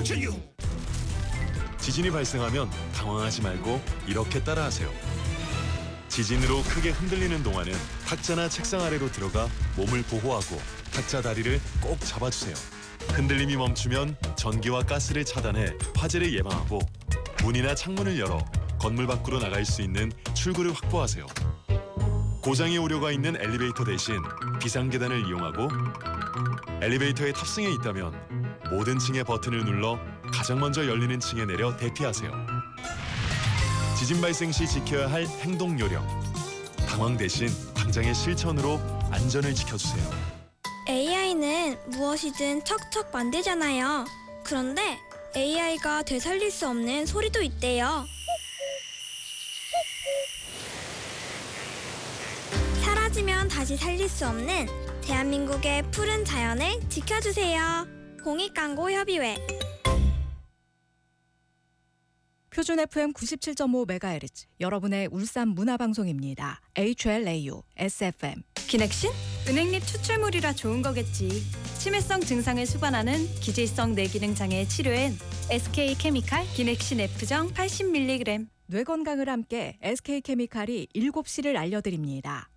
지진이 발생하면 당황하지 말고 이렇게 따라하세요. 지진으로 크게 흔들리는 동안은 탁자나 책상 아래로 들어가 몸을 보호하고 탁자 다리를 꼭 잡아주세요. 흔들림이 멈추면 전기와 가스를 차단해 화재를 예방하고 문이나 창문을 열어 건물 밖으로 나갈 수 있는 출구를 확보하세요. 고장의 우려가 있는 엘리베이터 대신 비상계단을 이용하고 엘리베이터에 탑승해 있다면 모든 층의 버튼을 눌러 가장 먼저 열리는 층에 내려 대피하세요. 지진 발생 시 지켜야 할 행동 요령. 당황 대신 당장의 실천으로 안전을 지켜주세요. AI는 무엇이든 척척 만들잖아요. 그런데 AI가 되살릴 수 없는 소리도 있대요. 사라지면 다시 살릴 수 없는 대한민국의 푸른 자연을 지켜주세요. 공익광고협의회. 표준 FM 97.5MHz 여러분의 울산 문화방송입니다. HLAU SFM. 기넥신? 은행잎 추출물이라 좋은 거겠지. 치매성 증상을 수반하는 기질성 뇌기능 장애 치료엔 SK케미칼 기넥신 F정 80mg. 뇌 건강을 함께 SK케미칼이 7시를 알려드립니다.